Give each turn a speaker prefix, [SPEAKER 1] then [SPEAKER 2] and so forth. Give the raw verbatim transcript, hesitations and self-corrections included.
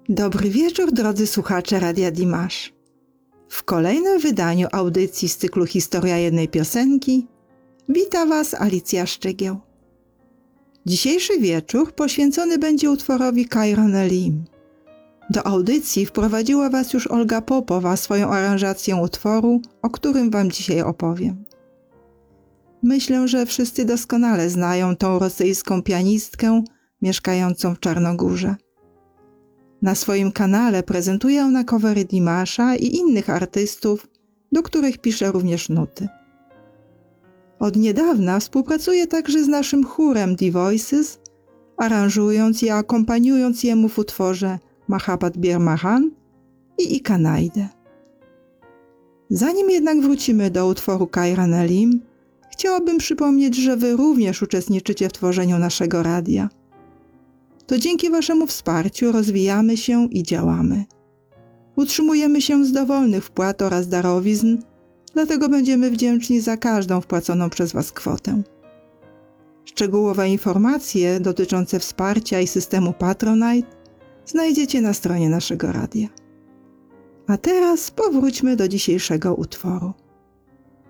[SPEAKER 1] Dobry wieczór, drodzy słuchacze Radia Dimash. W kolejnym wydaniu audycji z cyklu Historia jednej piosenki wita Was Alicja Szczygieł. Dzisiejszy wieczór poświęcony będzie utworowi Kairon Elim. Do audycji wprowadziła Was już Olga Popowa swoją aranżacją utworu, o którym Wam dzisiaj opowiem. Myślę, że wszyscy doskonale znają tą rosyjską pianistkę mieszkającą w Czarnogórze. Na swoim kanale prezentuje ona covery Dimasha i innych artystów, do których pisze również nuty. Od niedawna współpracuje także z naszym chórem The Voices, aranżując i akompaniując jemu w utworze Mahabat Bir Mahan i Ikanaide. Zanim jednak wrócimy do utworu Kairon Elim, chciałabym przypomnieć, że Wy również uczestniczycie w tworzeniu naszego radia. To dzięki Waszemu wsparciu rozwijamy się i działamy. Utrzymujemy się z dowolnych wpłat oraz darowizn, dlatego będziemy wdzięczni za każdą wpłaconą przez Was kwotę. Szczegółowe informacje dotyczące wsparcia i systemu Patronite znajdziecie na stronie naszego radia. A teraz powróćmy do dzisiejszego utworu.